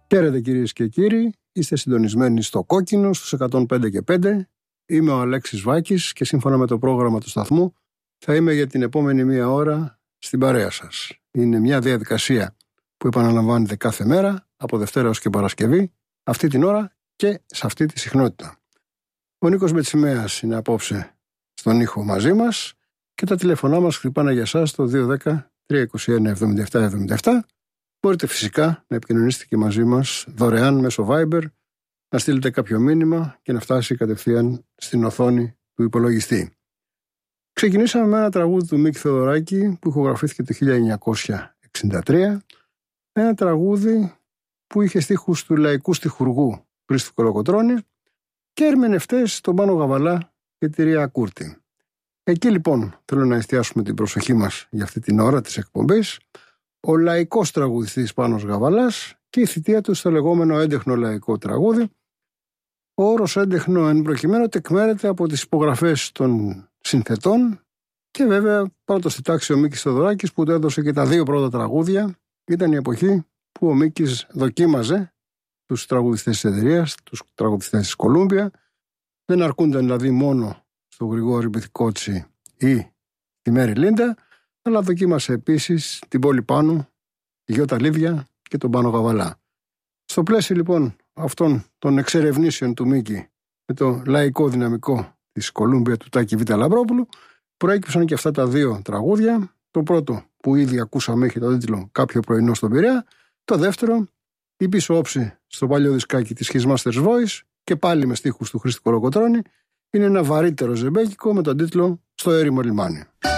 Χαίρετε κυρίες και κύριοι, είστε συντονισμένοι στο Κόκκινο στους 105 και 5. Είμαι ο Αλέξης Βάκης και σύμφωνα με το πρόγραμμα του σταθμού θα είμαι για την επόμενη μία ώρα στην παρέα σας. Είναι μια διαδικασία που επαναλαμβάνεται κάθε μέρα, από Δευτέρα ως και Παρασκευή, αυτή την ώρα και σε αυτή τη συχνότητα. Ο Νίκος Μπετσιμέας είναι απόψε στον ήχο μαζί μας και τα τηλεφωνά μας χτυπάνε για εσάς το 210-321-7777. Μπορείτε φυσικά να επικοινωνήσετε και μαζί μας δωρεάν μέσω Viber, να στείλετε κάποιο μήνυμα και να φτάσει κατευθείαν στην οθόνη του υπολογιστή. Ξεκινήσαμε με ένα τραγούδι του Μίκη Θεοδωράκη που ηχογραφήθηκε το 1963. Ένα τραγούδι που είχε στίχους του λαϊκού στιχουργού Χρήστου Κολοκοτρώνη και ερμηνευτές τον Πάνο Γαβαλά και τη Ρία Κούρτη. Εκεί λοιπόν θέλω να εστιάσουμε την προσοχή μας για αυτή την ώρα της εκπομπής. Ο λαϊκός τραγουδιστής Πάνος Γαβαλάς και η θητεία του στο λεγόμενο έντεχνο λαϊκό τραγούδι. Ο όρος έντεχνο εν προκειμένου τεκμέρεται από τις υπογραφές των συνθετών και βέβαια πρώτος στη τάξη ο Μίκης Θεοδωράκης που του έδωσε και τα δύο πρώτα τραγούδια. Ήταν η εποχή που ο Μίκης δοκίμαζε τους τραγουδιστές της εταιρείας, τους τραγουδιστές της Κολούμπια. Δεν αρκούνταν δηλαδή μόνο στο Γρηγόρη Μπιθικότσι ή τη Μέρη Λίντα, αλλά δοκίμασε επίσης την Πόλη Πάνου, τη Γιώτα Λίδια και τον Πάνο Γαβαλά. Στο πλαίσιο λοιπόν αυτών των εξερευνήσεων του Μίκη με το λαϊκό δυναμικό της Κολούμπια του Τάκη Β. Λαμπρόπουλου προέκυψαν και αυτά τα δύο τραγούδια. Το πρώτο που ήδη ακούσαμε έχει τον τίτλο «Κάποιο πρωινό στον Πειραιά». Το δεύτερο, η πίσω όψη στο παλιό δισκάκι της His Master's Voice και πάλι με στίχους του Χρήστη Κολοκοτρώνη, είναι ένα βαρύτερο ζεμπέκικο με τον τίτλο «Στο έρημο λιμάνι».